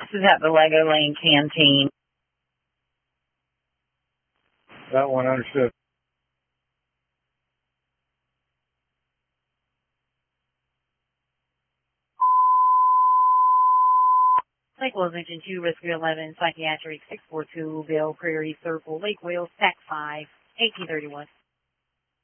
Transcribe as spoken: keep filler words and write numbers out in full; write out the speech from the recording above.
is at the Lego Lane Canteen. That one, understood. Lake Wilmington two, Rescue eleven, Psychiatric six four two, Bell Prairie Circle, Lake Wales, Stack five, eighteen thirty-one.